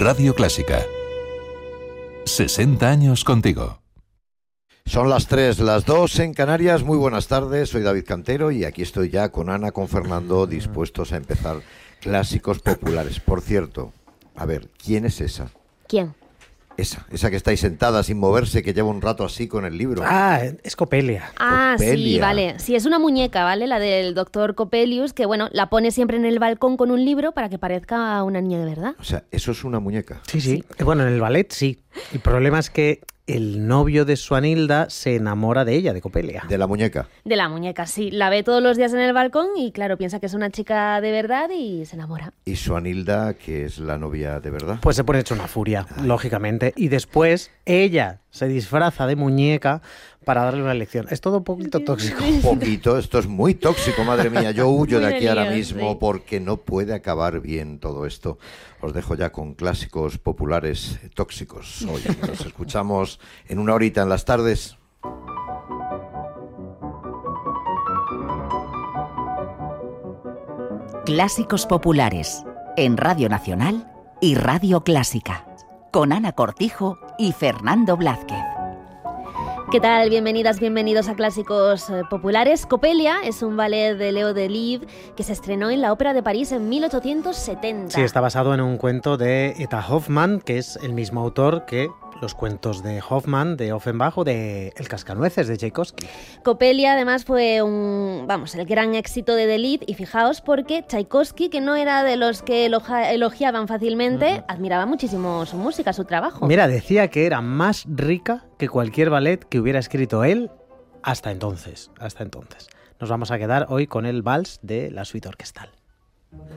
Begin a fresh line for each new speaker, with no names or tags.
Radio Clásica. 60 años contigo.
Son las 3, las 2 en Canarias. Muy buenas tardes, soy David Cantero y aquí estoy ya con Ana, con Fernando, dispuestos a empezar Clásicos Populares. Por cierto, a ver, ¿quién es esa?
¿Quién?
Esa que está ahí sentada sin moverse, que lleva un rato así con el libro.
Ah, es Copelia.
Ah,
Copelia.
sí, vale. Sí, es una muñeca, ¿vale? La del doctor Coppelius, que bueno, la pone siempre en el balcón con un libro para que parezca una niña de verdad.
O sea, eso es una muñeca.
Sí. Bueno, en el ballet sí. El problema es que el novio de Swanhilda se enamora de ella, de Copelia.
De la muñeca.
De la muñeca, sí. La ve todos los días en el balcón y claro, piensa que es una chica de verdad y se enamora.
Y Swanhilda, que es la novia de verdad.
Pues se pone hecho una furia, lógicamente. Y después ella se disfraza de muñeca para darle una lección. Es todo un poquito tóxico.
Poquito, esto es muy tóxico, madre mía. Yo huyo de aquí ahora
lío,
mismo
sí.
porque no puede acabar bien todo esto. Os dejo ya con Clásicos Populares tóxicos. Hoy nos escuchamos en una horita en las tardes.
Clásicos Populares, en Radio Nacional y Radio Clásica, con Ana Cortijo y Fernando Blázquez.
¿Qué tal? Bienvenidas, bienvenidos a Clásicos Populares. Copelia es un ballet de Leo Delibes que se estrenó en la Ópera de París en 1870.
Sí, está basado en un cuento de Eta Hoffmann, que es el mismo autor que los cuentos de Hoffmann, de Offenbach o de El Cascanueces de Tchaikovsky.
Copelia además fue el gran éxito de Delibes y fijaos porque Tchaikovsky, que no era de los que elogiaban fácilmente, admiraba muchísimo su música, su trabajo.
Mira, decía que era más rica que cualquier ballet que hubiera escrito él hasta entonces. Nos vamos a quedar hoy con el vals de la suite orquestal.